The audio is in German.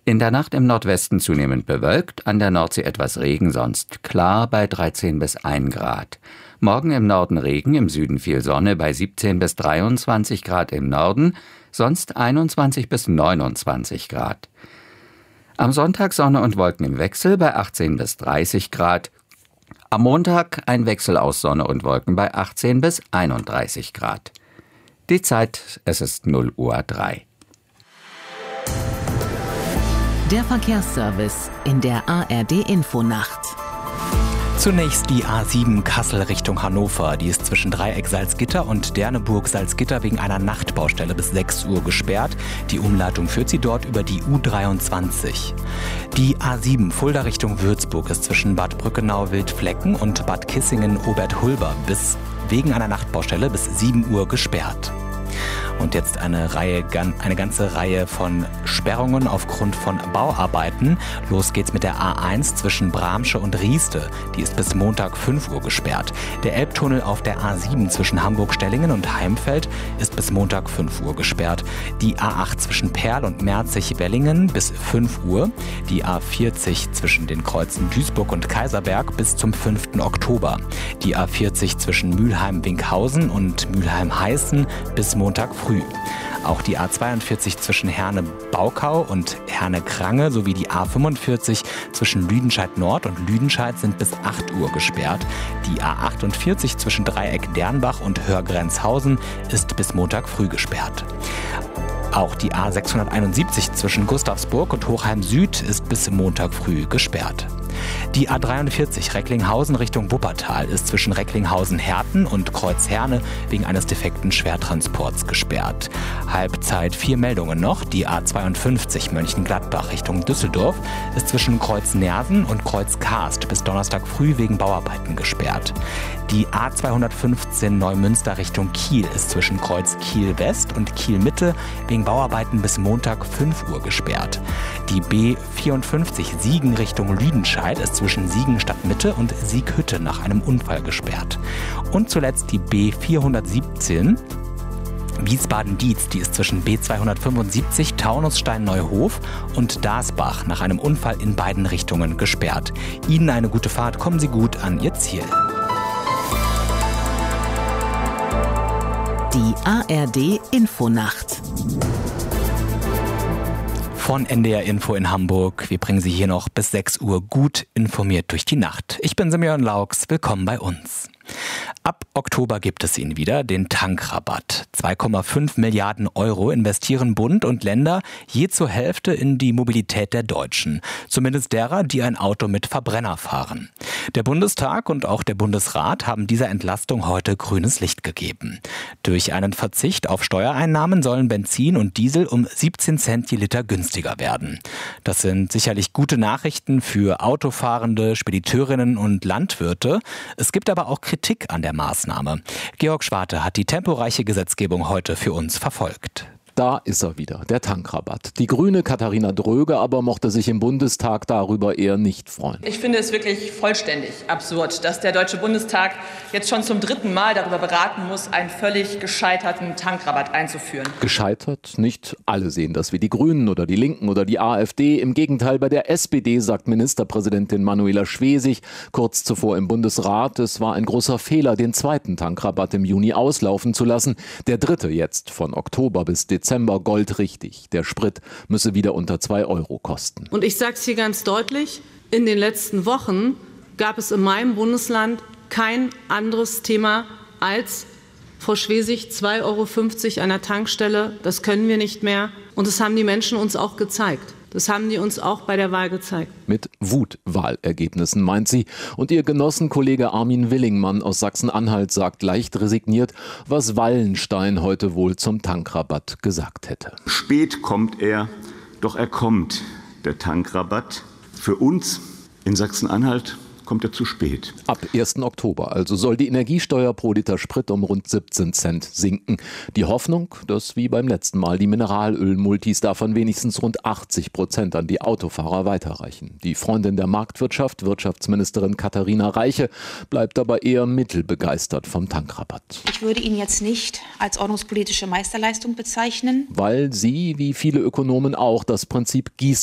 In der Nacht im Nordwesten zunehmend bewölkt, an der Nordsee etwas Regen, sonst klar bei 13 bis 1 Grad. Morgen im Norden Regen, im Süden viel Sonne bei 17 bis 23 Grad im Norden, sonst 21 bis 29 Grad. Am Sonntag Sonne und Wolken im Wechsel bei 18 bis 30 Grad. Am Montag ein Wechsel aus Sonne und Wolken bei 18 bis 31 Grad. Die Zeit, es ist 0:03 Uhr. Der Verkehrsservice in der ARD-Infonacht. Zunächst die A7 Kassel Richtung Hannover. Die ist zwischen Dreieck Salzgitter und Derneburg Salzgitter wegen einer Nachtbaustelle bis 6 Uhr gesperrt. Die Umleitung führt sie dort über die U23. Die A7 Fulda Richtung Würzburg ist zwischen Bad Brückenau-Wildflecken und Bad Kissingen-Oberthulber wegen einer Nachtbaustelle bis 7 Uhr gesperrt. Und jetzt eine ganze Reihe von Sperrungen aufgrund von Bauarbeiten. Los geht's mit der A1 zwischen Bramsche und Rieste. Die ist bis Montag 5 Uhr gesperrt. Der Elbtunnel auf der A7 zwischen Hamburg-Stellingen und Heimfeld ist bis Montag 5 Uhr gesperrt. Die A8 zwischen Perl und Merzig-Wellingen bis 5 Uhr. Die A40 zwischen den Kreuzen Duisburg und Kaiserberg bis zum 5. Oktober. Die A40 zwischen Mülheim-Winkhausen und Mülheim-Heißen bis Montag früh. Auch die A42 zwischen Herne-Baukau und Herne-Krange sowie die A45 zwischen Lüdenscheid-Nord und Lüdenscheid sind bis 8 Uhr gesperrt. Die A48 zwischen Dreieck-Dernbach und Hörgrenzhausen ist bis Montag früh gesperrt. Auch die A671 zwischen Gustavsburg und Hochheim Süd ist bis Montag früh gesperrt. Die A43 Recklinghausen Richtung Wuppertal ist zwischen Recklinghausen-Herten und Kreuz-Herne wegen eines defekten Schwertransports gesperrt. Halbzeit 4 Meldungen noch. Die A52 Mönchengladbach Richtung Düsseldorf ist zwischen Kreuz-Nersen und Kreuz-Karst bis Donnerstag früh wegen Bauarbeiten gesperrt. Die A215 Neumünster Richtung Kiel ist zwischen Kreuz Kiel-West und Kiel-Mitte wegen Bauarbeiten bis Montag 5 Uhr gesperrt. Die B54 Siegen Richtung Lüdenscheid ist zwischen Siegen Stadtmitte und Sieghütte nach einem Unfall gesperrt. Und zuletzt die B417 Wiesbaden-Dietz, die ist zwischen B275 Taunusstein-Neuhof und Dasbach nach einem Unfall in beiden Richtungen gesperrt. Ihnen eine gute Fahrt, kommen Sie gut an Ihr Ziel. Die ARD-Infonacht. Von NDR Info in Hamburg. Wir bringen Sie hier noch bis 6 Uhr gut informiert durch die Nacht. Ich bin Simeon Laux, willkommen bei uns. Ab Oktober gibt es ihn wieder, den Tankrabatt. 2,5 Milliarden Euro investieren Bund und Länder je zur Hälfte in die Mobilität der Deutschen. Zumindest derer, die ein Auto mit Verbrenner fahren. Der Bundestag und auch der Bundesrat haben dieser Entlastung heute grünes Licht gegeben. Durch einen Verzicht auf Steuereinnahmen sollen Benzin und Diesel um 17 Cent je Liter günstiger werden. Das sind sicherlich gute Nachrichten für Autofahrende, Spediteurinnen und Landwirte. Es gibt aber auch Kritik an der Maßnahme. Georg Schwarte hat die temporeiche Gesetzgebung heute für uns verfolgt. Da ist er wieder, der Tankrabatt. Die Grüne Katharina Dröge aber mochte sich im Bundestag darüber eher nicht freuen. Ich finde es wirklich vollständig absurd, dass der Deutsche Bundestag jetzt schon zum 3. Mal darüber beraten muss, einen völlig gescheiterten Tankrabatt einzuführen. Gescheitert? Nicht alle sehen das wie die Grünen oder die Linken oder die AfD. Im Gegenteil, bei der SPD sagt Ministerpräsidentin Manuela Schwesig kurz zuvor im Bundesrat, es war ein großer Fehler, den 2. Tankrabatt im Juni auslaufen zu lassen. Der 3. jetzt von Oktober bis Dezember goldrichtig. Der Sprit müsse wieder unter 2 Euro kosten. Und ich sage es hier ganz deutlich, in den letzten Wochen gab es in meinem Bundesland kein anderes Thema als, Frau Schwesig, 2,50 Euro an der Tankstelle. Das können wir nicht mehr. Und das haben die Menschen uns auch gezeigt. Das haben die uns auch bei der Wahl gezeigt. Mit Wutwahlergebnissen, meint sie. Und ihr Genossenkollege Armin Willingmann aus Sachsen-Anhalt sagt leicht resigniert, was Wallenstein heute wohl zum Tankrabatt gesagt hätte. Spät kommt er, doch er kommt, der Tankrabatt. Für uns in Sachsen-Anhalt kommt er zu spät. Ab 1. Oktober also soll die Energiesteuer pro Liter Sprit um rund 17 Cent sinken. Die Hoffnung, dass wie beim letzten Mal die Mineralölmultis davon wenigstens rund 80% an die Autofahrer weiterreichen. Die Freundin der Marktwirtschaft, Wirtschaftsministerin Katharina Reiche, bleibt aber eher mittelbegeistert vom Tankrabatt. Ich würde ihn jetzt nicht als ordnungspolitische Meisterleistung bezeichnen. Weil sie, wie viele Ökonomen auch, das Prinzip Gießkanne